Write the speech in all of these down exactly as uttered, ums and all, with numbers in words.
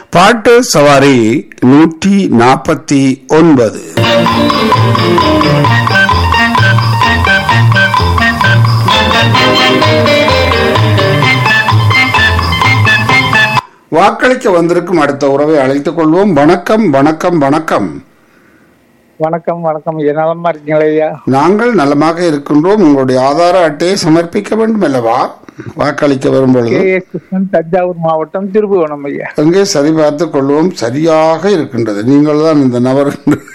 பாட்டு சவாரி நூற்றி நாற்பத்தி ஒன்பது. வாக்களிக்க வந்திருக்கும் அடுத்த உறவை அழைத்துக் கொள்வோம். வணக்கம் வணக்கம் வணக்கம். வணக்கம் வணக்கம். நலமா இருக்கீங்களா ஐயா? நாங்கள் நலமாக இருக்கின்றோம். உங்களுடைய ஆதார அட்டையை சமர்ப்பிக்க வேண்டும் அல்லவா வாக்களிக்க வரும்பொழுது? கே எஸ் கிருஷ்ணன், தஞ்சாவூர் மாவட்டம், திருபுவனம் ஐயா. அங்கே சரி பார்த்துக் கொள்வோம். சரியாக இருக்கின்றது. நீங்கள் தான் இந்த நபர்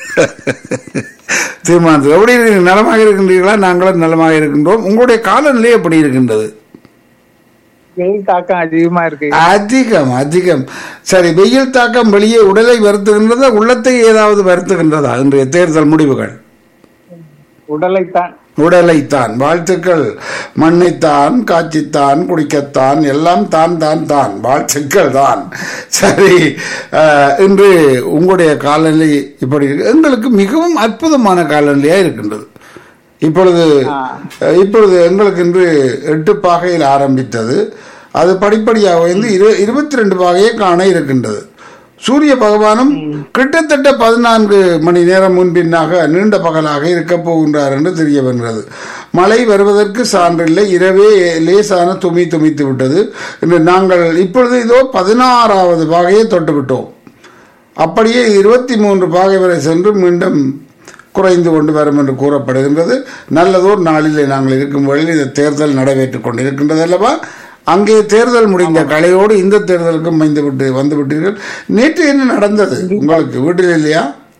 தீர்மானத்தில் எப்படி இருக்கு? நலமாக இருக்கின்றீர்களா? நாங்களும் நலமாக இருக்கின்றோம். உங்களுடைய காலநிலை எப்படி இருக்கின்றது? வெயில் தாக்கம் அதிகமா இருக்கு. அதிகம் அதிகம். சரி, வெயில் தாக்கம் வெளியே உடலை வருத்துகின்றதா, உள்ளத்தை ஏதாவது வருத்துகின்றதா? இன்றைய தேர்தல் முடிவுகள் உடலைத்தான். உடலைத்தான். வாழ்த்துக்கள். மண்ணைத்தான், காட்சித்தான், குடிக்கத்தான், எல்லாம் தான் தான் தான். வாழ்த்துக்கள் தான். சரி, இன்று உங்களுடைய காலநிலை இப்படி இருக்கு. எங்களுக்கு மிகவும் அற்புதமான காலநிலையா இருக்கின்றது. இப்பொழுது இப்பொழுது எங்களுக்கு இன்று எட்டு பாகையில் ஆரம்பித்தது. அது படிப்படியாக வந்து இரு இருபத்தி ரெண்டு பாகையை காண இருக்கின்றது. சூரிய பகவானும் கிட்டத்தட்ட பதினான்கு மணி நேரம் முன்பின்னாக நீண்ட பகலாக இருக்க போகின்றார் என்று தெரிய வருகிறது. மழை வருவதற்கு சான்றில்லை. இரவே லேசான துமி துமித்து விட்டது. இன்று நாங்கள் இப்பொழுது இதோ பதினாறாவது பாகையை தொட்டுவிட்டோம். அப்படியே இருபத்தி மூன்று பாகை வரை சென்று மீண்டும் குறைந்து கொண்டு வரும் என்று கூறப்படுகின்றது. நல்லதோர் நாளிலே நாங்கள் இருக்கும் வழியில் இந்த தேர்தல் நடைபெற்றுக் கொண்டிருக்கின்றது அல்லவா? அங்கே தேர்தல் முடிந்த கலையோடு இந்த தேர்தலுக்கும் வந்து விட்டு வந்து விட்டீர்கள். நேற்று என்ன நடந்தது உங்களுக்கு? வீட்டில் இல்லையா?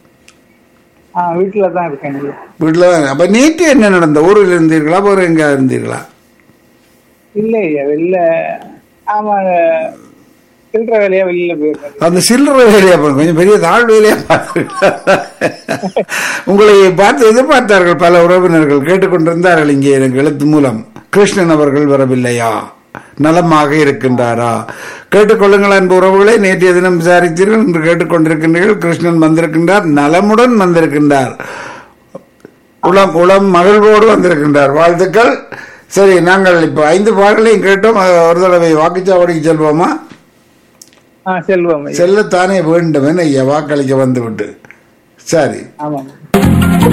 வீட்டில தான் இருக்கேன். வீட்டில் தான். அப்ப நேற்று என்ன நடந்த? ஊரில் இருந்தீர்களா? வேறு எங்க இருந்தீர்களா? இல்லையா, வெளில. ஆமா, சில்லற வேலையா வெளியில போயிருக்கேன். அந்த சில்லற வேலையா போன கொஞ்சம் பெரிய தாழ் வேலையா பார்த்து உங்களை பார்த்து எதிர்பார்த்தார்கள் பல உறவினர்கள். கேட்டுக்கொண்டிருந்தார்கள் இங்கே எனக்கு எழுத்து மூலம். கிருஷ்ணன் அவர்கள் வரவில்லையா? நலமாக இருக்கின்றாரா? கேட்டுக்கொள்ளுங்கள் அன்பு உறவுகளை. நேற்றைய தினம் விசாரித்தீர்கள், என்று கேட்டுக்கொண்டிருக்கின்றீர்கள். கிருஷ்ணன் வந்திருக்கின்றார், நலமுடன் வந்திருக்கின்றார், உளம் உளம் மகிழ்வோடு வந்திருக்கின்றார். வாழ்த்துக்கள். சரி, நாங்கள் இப்ப ஐந்து பாடலையும் கேட்டோம். ஒரு தடவை வாக்குச்சாவடிக்கு செல்வோமா? செல்வம். செல்லத்தானே வேண்டும் என வாக்களிக்க வந்து விட்டு. சரி,